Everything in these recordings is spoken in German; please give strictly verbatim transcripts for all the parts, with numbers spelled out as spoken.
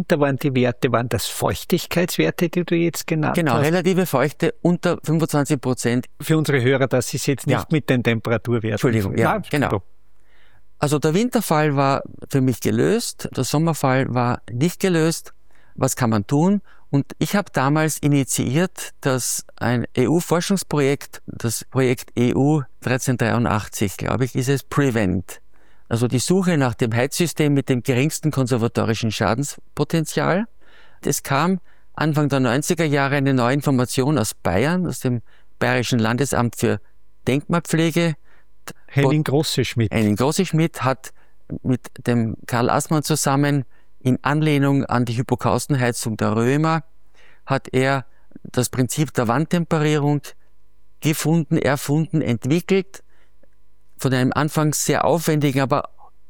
Da waren die Werte, waren das Feuchtigkeitswerte, die du jetzt genannt genau, hast? Genau, relative Feuchte unter fünfundzwanzig Prozent. Für unsere Hörer, das ist jetzt nicht ja. mit den Temperaturwerten. Entschuldigung, ja, ja genau. Also der Winterfall war für mich gelöst, der Sommerfall war nicht gelöst. Was kann man tun? Und ich habe damals initiiert, dass ein E U-Forschungsprojekt, das Projekt E U dreizehn-dreiundachtzig, glaube ich, ist es, Prevent. Also die Suche nach dem Heizsystem mit dem geringsten konservatorischen Schadenspotenzial. Es kam Anfang der neunziger Jahre eine neue Information aus Bayern, aus dem Bayerischen Landesamt für Denkmalpflege. Henning Grosseschmidt. Henning Grosseschmidt hat mit dem Karl Assmann zusammen in Anlehnung an die Hypokaustenheizung der Römer hat er das Prinzip der Wandtemperierung gefunden, erfunden, entwickelt, von einem anfangs sehr aufwendigen, aber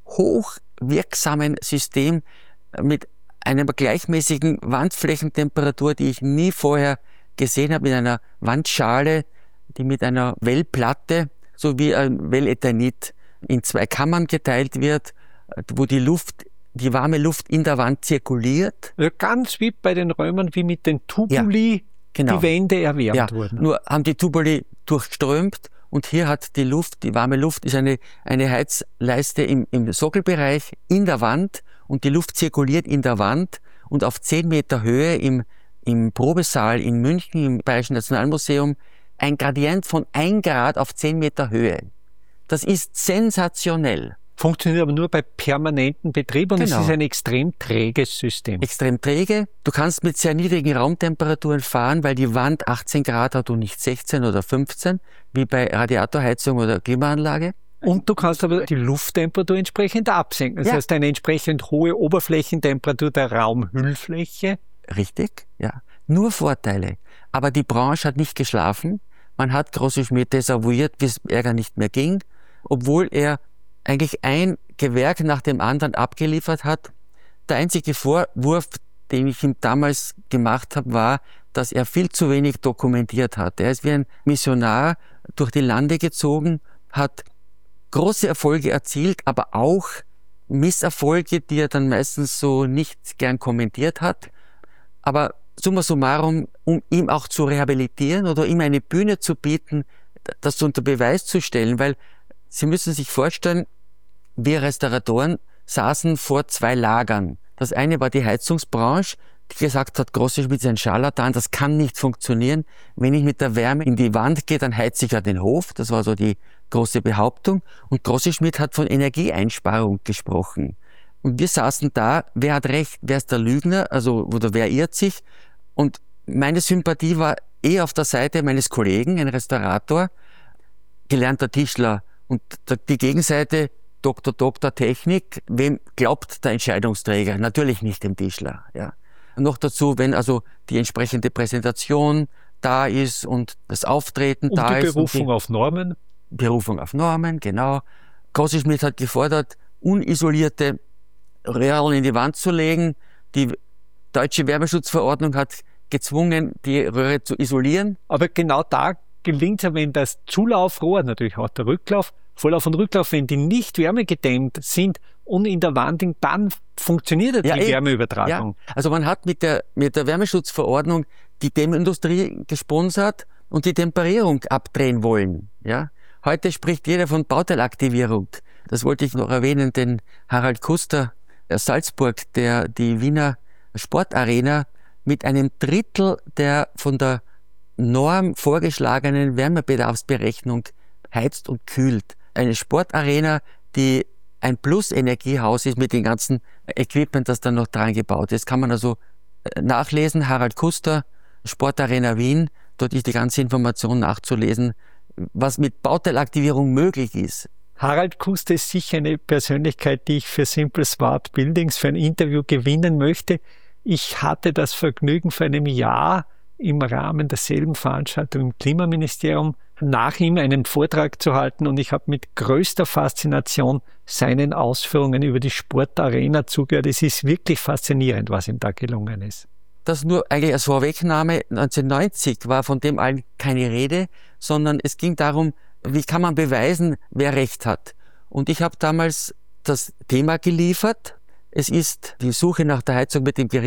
hochwirksamen System mit einer gleichmäßigen Wandflächentemperatur, die ich nie vorher gesehen habe, mit einer Wandschale, die mit einer Wellplatte sowie ein Welleternit in zwei Kammern geteilt wird, wo die Luft, die warme Luft in der Wand zirkuliert. Ja, ganz wie bei den Römern, wie mit den Tubuli, ja, genau. Die Wände erwärmt ja, wurden. Nur haben die Tubuli durchströmt und hier hat die Luft, die warme Luft, ist eine, eine Heizleiste im, im Sockelbereich in der Wand und die Luft zirkuliert in der Wand und auf zehn Meter Höhe im, im Probesaal in München, im Bayerischen Nationalmuseum, ein Gradient von ein Grad auf zehn Meter Höhe. Das ist sensationell. Funktioniert aber nur bei permanentem Betrieb und genau. Es ist ein extrem träges System. Extrem träge. Du kannst mit sehr niedrigen Raumtemperaturen fahren, weil die Wand achtzehn Grad hat und nicht sechzehn oder fünfzehn, wie bei Radiatorheizung oder Klimaanlage. Und du kannst aber die Lufttemperatur entsprechend absenken. Das ja. heißt, eine entsprechend hohe Oberflächentemperatur der Raumhüllfläche. Richtig, ja. Nur Vorteile. Aber die Branche hat nicht geschlafen. Man hat Grosseschmidt desavouiert, bis Ärger nicht mehr ging, obwohl er eigentlich ein Gewerk nach dem anderen abgeliefert hat. Der einzige Vorwurf, den ich ihm damals gemacht habe, war, dass er viel zu wenig dokumentiert hat. Er ist wie ein Missionar durch die Lande gezogen, hat große Erfolge erzielt, aber auch Misserfolge, die er dann meistens so nicht gern kommentiert hat. Aber summa summarum, um ihm auch zu rehabilitieren oder ihm eine Bühne zu bieten, das unter Beweis zu stellen, weil Sie müssen sich vorstellen, wir Restauratoren saßen vor zwei Lagern. Das eine war die Heizungsbranche, die gesagt hat, Grosseschmidt ist ein Scharlatan, das kann nicht funktionieren. Wenn ich mit der Wärme in die Wand gehe, dann heize ich ja den Hof. Das war so die große Behauptung. Und Grosseschmidt hat von Energieeinsparung gesprochen. Und wir saßen da, wer hat recht, wer ist der Lügner, also oder wer irrt sich? Und meine Sympathie war eh auf der Seite meines Kollegen, ein Restaurator, gelernter Tischler. Und die Gegenseite, Doktor, Doktor Technik, wem glaubt der Entscheidungsträger? Natürlich nicht dem Tischler. Ja. Und noch dazu, wenn also die entsprechende Präsentation da ist und das Auftreten und da die ist. Berufung und die auf Normen. Berufung auf Normen, genau. Grosseschmidt hat gefordert, unisolierte Röhren in die Wand zu legen. Die deutsche Wärmeschutzverordnung hat gezwungen, die Röhre zu isolieren. Aber genau da gelingt es, wenn das Zulaufrohr, natürlich auch der Rücklauf, Vorlauf und Rücklauf, wenn die nicht wärmegedämmt sind und in der Wand, dann funktioniert ja die ja, Wärmeübertragung. Ja. Also man hat mit der, mit der Wärmeschutzverordnung die Dämmindustrie gesponsert und die Temperierung abdrehen wollen. Ja. Heute spricht jeder von Bauteilaktivierung. Das wollte ich noch erwähnen, den Harald Kuster aus Salzburg, der die Wiener Sportarena mit einem Drittel der von der Norm vorgeschlagenen Wärmebedarfsberechnung heizt und kühlt. Eine Sportarena, die ein Plus-Energiehaus ist mit dem ganzen Equipment, das dann noch dran gebaut ist. Kann man also nachlesen, Harald Kuster, Sportarena Wien, dort ist die ganze Information nachzulesen, was mit Bauteilaktivierung möglich ist. Harald Kuster ist sicher eine Persönlichkeit, die ich für Simple Smart Buildings für ein Interview gewinnen möchte. Ich hatte das Vergnügen vor einem Jahr im Rahmen derselben Veranstaltung im Klimaministerium nach ihm einen Vortrag zu halten und ich habe mit größter Faszination seinen Ausführungen über die Sportarena zugehört. Es ist wirklich faszinierend, was ihm da gelungen ist. Das nur eigentlich als Vorwegnahme. neunzehnhundertneunzig war von dem allen keine Rede, sondern es ging darum, wie kann man beweisen, wer Recht hat. Und ich habe damals das Thema geliefert. Es ist die Suche nach der Heizung mit dem